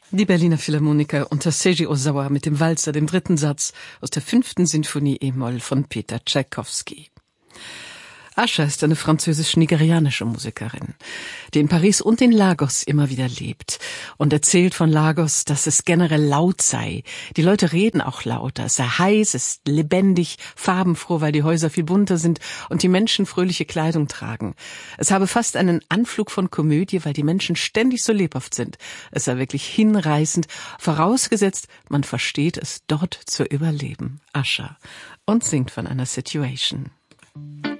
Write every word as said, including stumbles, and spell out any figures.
Die Berliner Philharmoniker unter Seiji Ozawa mit dem Walzer, dem dritten Satz aus der fünften Sinfonie e-Moll von Peter Tschaikowski. Asha ist eine französisch-nigerianische Musikerin, die in Paris und in Lagos immer wieder lebt und erzählt von Lagos, dass es generell laut sei. Die Leute reden auch lauter, es sei heiß, es ist lebendig, farbenfroh, weil die Häuser viel bunter sind und die Menschen fröhliche Kleidung tragen. Es habe fast einen Anflug von Komödie, weil die Menschen ständig so lebhaft sind. Es sei wirklich hinreißend, vorausgesetzt, man versteht es dort zu überleben. Asha und singt von einer Situation.